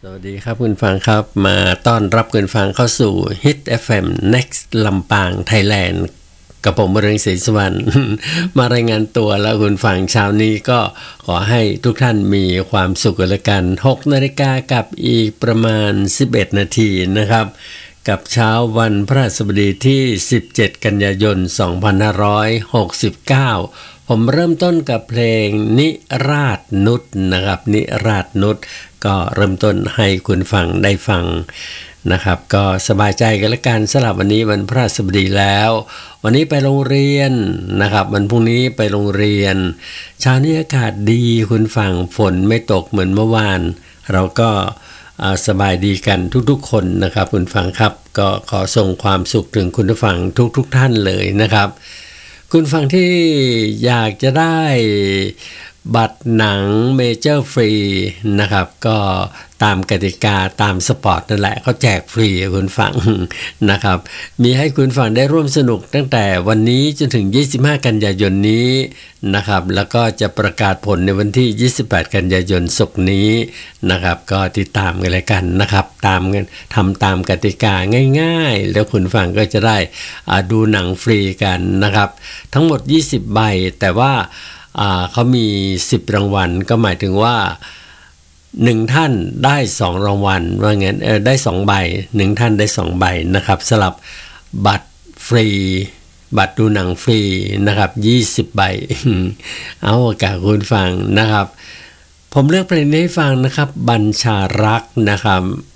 สวัสดีครับคุณฟังครับมาต้อนรับคุณฟังเข้าสู่ Hit FM Next ลำปางไทยแลนด์กับผมเรืองศรีสุวรรณ มารายงานตัวแล้วคุณฟังเช้านี้ก็ขอให้ทุกท่านมีความสุขกันละกัน6 นาฬิกากับอีกประมาณ11 นาทีนะครับกับเช้าวันพฤหัสบดีที่17 กันยายน 2569ผมเริ่มต้นกับเพลงนิราศนุชนะครับนิราศนุชก็เริ่มต้นให้คุณฟังได้ฟังนะครับก็สบายใจกันละกันสำหรับวันนี้วันพฤหัสบดีแล้ววันนี้ไปโรงเรียนนะครับวันพรุ่งนี้ไปโรงเรียนเช้านี้อากาศดีคุณฟังฝนไม่ตกเหมือนเมื่อวานเราก็สบายดีกันทุกๆคนนะครับคุณฟังครับก็ขอส่งความสุขถึงคุณผู้ฟังทุกท่านเลยนะครับคุณฟังที่อยากจะได้บัตรหนังเมเจอร์ฟรีนะครับก็ตามกติกาตามสปอร์ตนั่นแหละเขาแจกฟรีคุณฟังนะครับมีให้คุณฟังได้ร่วมสนุกตั้งแต่วันนี้จนถึง25 กันยายนนี้นะครับแล้วก็จะประกาศผลในวันที่28 กันยายนศุกร์นี้นะครับก็ติดตามกันเลยกันนะครับทำตามกติกาง่ายๆแล้วคุณฟังก็จะได้ดูหนังฟรีกันนะครับทั้งหมด20 ใบแต่ว่าเขามี10 รางวัลก็หมายถึงว่า1ท่านได้2 รางวัลว่างั้นได้2 ใบ1ท่านได้2 ใบนะครับสำหรับบัตรฟรีบัตรดูหนังฟรีนะครับ20 ใบ เอาโอกาสคุณฟังนะครับผมเลือกเพลงนี้ให้ฟังนะครับบัญชารักนะครับ